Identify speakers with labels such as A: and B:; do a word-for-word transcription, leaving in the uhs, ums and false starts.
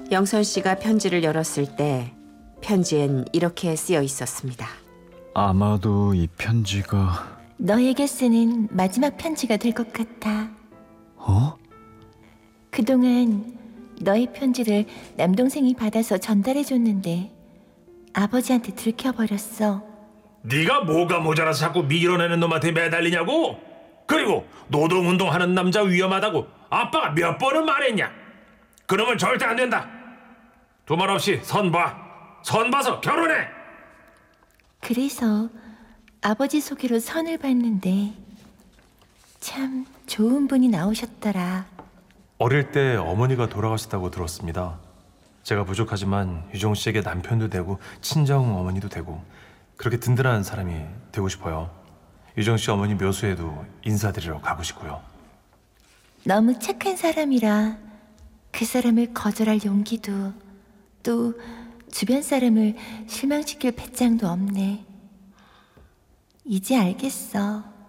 A: 영선 씨가 편지를 열었을 때 편지엔 이렇게 쓰여 있었습니다.
B: 아마도 이 편지가...
C: 너에게 쓰는 마지막 편지가 될 것 같아.
B: 어?
C: 그동안 너의 편지를 남동생이 받아서 전달해줬는데 아버지한테 들켜버렸어.
D: 네가 뭐가 모자라서 자꾸 밀어내는 놈한테 매달리냐고? 그리고 노동운동하는 남자 위험하다고 아빠가 몇 번은 말했냐? 그러면 절대 안 된다. 두 말 없이 선 봐. 선 봐서 결혼해.
C: 그래서 아버지 소개로 선을 봤는데 참 좋은 분이 나오셨더라.
E: 어릴 때 어머니가 돌아가셨다고 들었습니다. 제가 부족하지만 유정 씨에게 남편도 되고 친정 어머니도 되고 그렇게 든든한 사람이 되고 싶어요. 유정 씨 어머니 묘소에도 인사드리러 가고 싶고요.
C: 너무 착한 사람이라 그 사람을 거절할 용기도 또 주변 사람을 실망시킬 배짱도 없네. 이제 알겠어.